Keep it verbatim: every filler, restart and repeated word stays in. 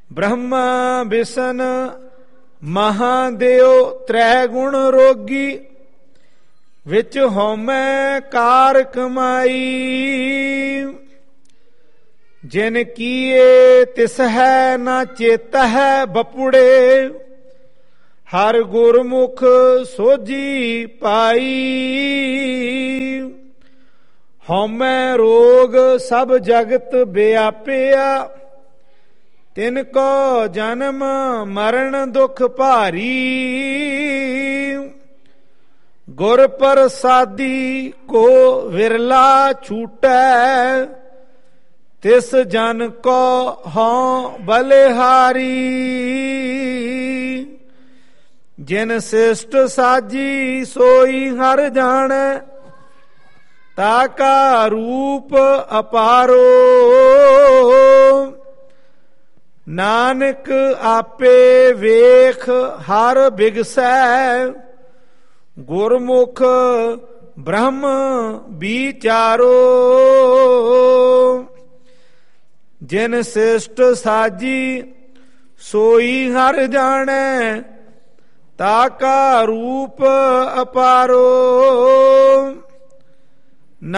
ਬ੍ਰਹਮਾ ਬਿਸ਼ਨ ਮਹਾਦੇਵ ਤ੍ਰੈ ਗੁਣ ਰੋਗੀ, ਵਿੱਚ ਹਉਮੈ ਕਾਰ ਕਮਾਈ। ਜਿਨ ਕੀਏ ਤਿਸ ਹੈ ਨਾ ਚੇਤਹਿ ਬਪੁੜੇ, ਹਰ ਗੁਰਮੁਖ ਸੋਝੀ ਪਾਈ। ਹਉਮੈ ਰੋਗ ਸਭ ਜਗਤ ਵਿਆਪਿਆ, ਤਿਨ ਕੋ ਜਨਮ ਮਰਨ ਦੁਖ ਭਾਰੀ। ਗੁਰ ਪ੍ਰਸਾਦੀ ਕੋ ਵਿਰਲਾ ਛੂਟੈ, ਤਿਸ ਜਨ ਕੋ ਹਉ ਬਲਿਹਾਰੀ। ਜਿਨ ਸਿਸ਼ਟ ਸਾਜੀ ਸੋਈ ਹਰ ਜਾਣੈ, ਤਾ ਕਾ ਰੂਪ ਅਪਾਰੋ। ਨਾਨਕ ਆਪੇ ਵੇਖ ਹਰ ਬਿਗਸੈ, ਗੁਰਮੁਖ ਬ੍ਰਹਮ ਵਿਚਾਰੋ। ਜਿਨ ਸਿਸ਼ਟ ਸਾਜੀ ਸੋਈ ਹਰ ਜਾਣੈ, ਤਾ ਕਾ ਰੂਪ ਅਪਾਰੋ।